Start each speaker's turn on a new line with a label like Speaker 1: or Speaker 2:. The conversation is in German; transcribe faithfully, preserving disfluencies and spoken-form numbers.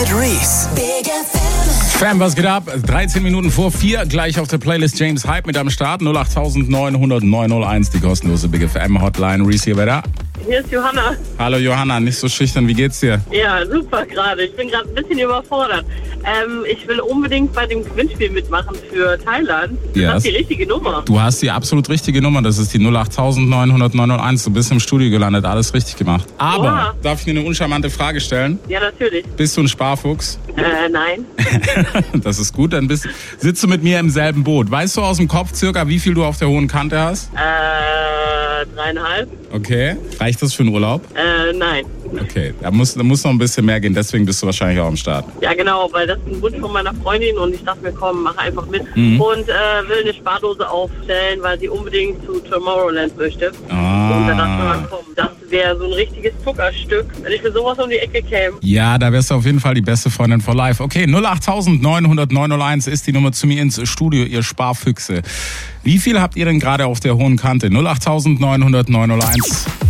Speaker 1: mit Reese.
Speaker 2: Big F M.
Speaker 3: Fam, was geht ab? dreizehn Minuten vor vier, gleich auf der Playlist James Hype mit am Start. null acht neun null null neun null eins, die kostenlose Big F M Hotline. Reese hier, wer da?
Speaker 4: Hier ist Johanna.
Speaker 3: Hallo Johanna, nicht so schüchtern, wie geht's dir?
Speaker 4: Ja, super gerade. Ich bin gerade ein bisschen überfordert. Ähm, ich will unbedingt bei dem Gewinnspiel mitmachen für Thailand. Das
Speaker 3: Yes.
Speaker 4: ist die richtige Nummer.
Speaker 3: Du hast die absolut richtige Nummer, das ist die null acht neun null null neun null eins. Du bist im Studio gelandet, alles richtig gemacht. Aber,
Speaker 4: Oha.
Speaker 3: darf ich dir eine uncharmante Frage stellen?
Speaker 4: Ja, natürlich.
Speaker 3: Bist du ein Sparfuchs?
Speaker 4: Äh, nein.
Speaker 3: Das ist gut, dann bist, sitzt du mit mir im selben Boot. Weißt du aus dem Kopf circa, wie viel du auf der hohen Kante hast?
Speaker 4: Äh, dreieinhalb.
Speaker 3: Okay. Reicht das für einen Urlaub?
Speaker 4: Äh, nein.
Speaker 3: Okay, da muss, da muss noch ein bisschen mehr gehen, deswegen bist du wahrscheinlich auch am Start.
Speaker 4: Ja, genau, weil das ist ein Wunsch von meiner Freundin und ich dachte mir, komm, mach einfach mit.
Speaker 3: Mhm.
Speaker 4: Und äh, will eine Spardose aufstellen, weil sie unbedingt zu Tomorrowland möchte.
Speaker 3: Ah.
Speaker 4: Und da dachte ich mir, komm, das wäre so ein richtiges Zuckerstück, wenn ich für sowas um die Ecke käme.
Speaker 3: Ja, da wärst du auf jeden Fall die beste Freundin for life. Okay, null acht neun null null neun null eins ist die Nummer zu mir ins Studio, ihr Sparfüchse. Wie viel habt ihr denn gerade auf der hohen Kante? null acht neun null null neun null eins.